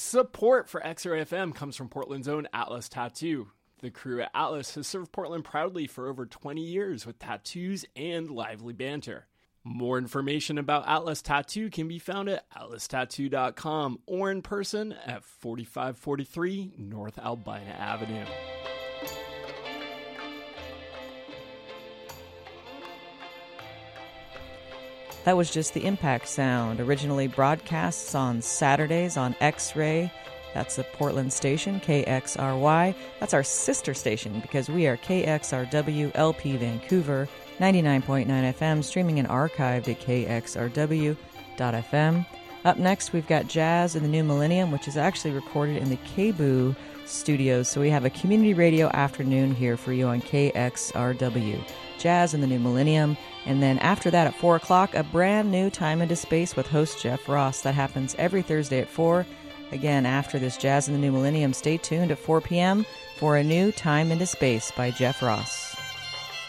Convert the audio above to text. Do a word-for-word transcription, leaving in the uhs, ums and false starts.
Support for X-Ray F M comes from Portland's own Atlas Tattoo. The crew at Atlas has served Portland proudly for over twenty years with tattoos and lively banter. More information about Atlas Tattoo can be found at atlas tattoo dot com or in person at forty-five forty-three North Albina Avenue. That was just the Impact Sound, originally broadcasts on Saturdays on X-Ray. That's the Portland station, K X R Y. That's our sister station because we are K X R W L P Vancouver, ninety-nine point nine F M, streaming and archived at K X R W dot F M. Up next, we've got Jazz in the New Millennium, which is actually recorded in the K B U studios. So we have a community radio afternoon here for you on K X R W. Jazz in the New Millennium. And then after that at four o'clock, a brand new Time into Space with host Jeff Ross. That happens every Thursday at four. Again, after this Jazz in the New Millennium, stay tuned at four p.m. for a new Time into Space by Jeff Ross.